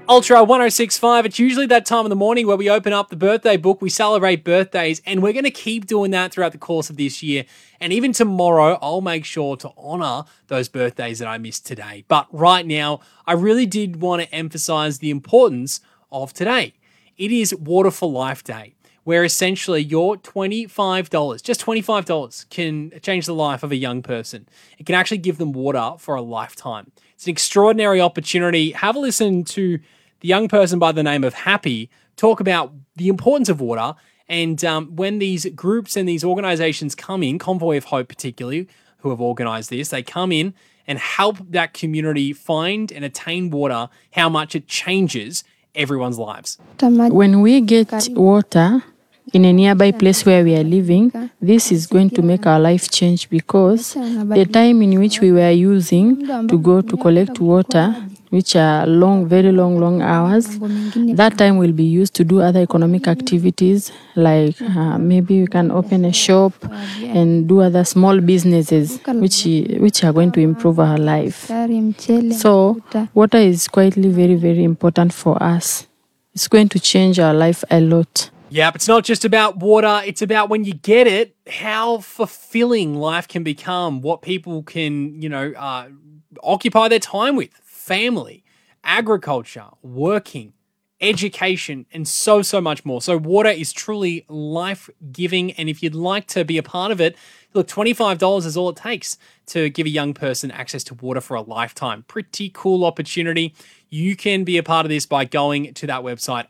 Ultra 1065, it's usually that time of the morning where we open up the birthday book, we celebrate birthdays, and we're going to keep doing that throughout the course of this year. And even tomorrow, I'll make sure to honour those birthdays that I missed today. But right now, I really did want to emphasise the importance of today. It is Water for Life Day, where essentially your $25, just $25, can change the life of a young person. It can actually give them water for a lifetime. It's an extraordinary opportunity. Have a listen to the young person by the name of Happy talk about the importance of water. And when these groups and these organizations come in, Convoy of Hope particularly, who have organized this, they come in and help that community find and attain water, how much it changes everyone's lives. When we get water in a nearby place where we are living, this is going to make our life change, because the time in which we were using to go to collect water, which are very long hours, that time will be used to do other economic activities, like maybe we can open a shop and do other small businesses which are going to improve our life. So water is quietly very important for us. It's going to change our life a lot. Yeah, but it's not just about water. It's about when you get it, how fulfilling life can become, what people can, occupy their time with. Family, agriculture, working, education, and so much more. So water is truly life-giving, and if you'd like to be a part of it, look, $25 is all it takes to give a young person access to water for a lifetime. Pretty cool opportunity. You can be a part of this by going to that website,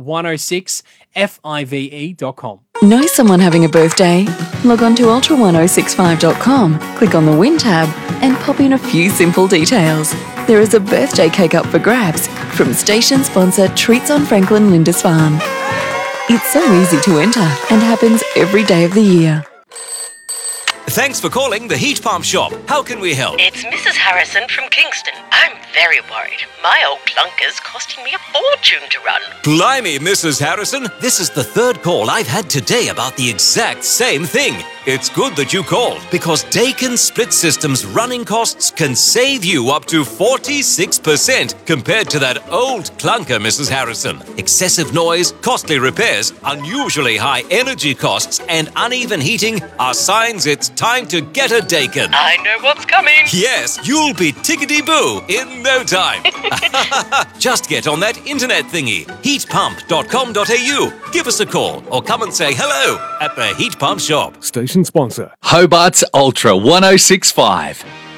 ultra106five.com. Know someone having a birthday? Log on to ultra1065.com, click on the Win tab, and pop in a few simple details. There is a birthday cake up for grabs from station sponsor Treats on Franklin Lindisfarne. It's so easy to enter and happens every day of the year. Thanks for calling the Heat Pump Shop. How can we help? It's Mrs. Harrison from Kingston. I'm very worried. My old clunker's costing me a fortune to run. Blimey, Mrs. Harrison. This is the third call I've had today about the exact same thing. It's good that you called, because Daikin Split System's running costs can save you up to 46% compared to that old clunker, Mrs. Harrison. Excessive noise, costly repairs, unusually high energy costs, and uneven heating are signs it's time to get a Daikin. I know what's coming. Yes, you'll be tickety-boo in no time. Just get on that internet thingy, heatpump.com.au. Give us a call or come and say hello at the Heat Pump Shop. Station sponsor. Hobart's Ultra 1065.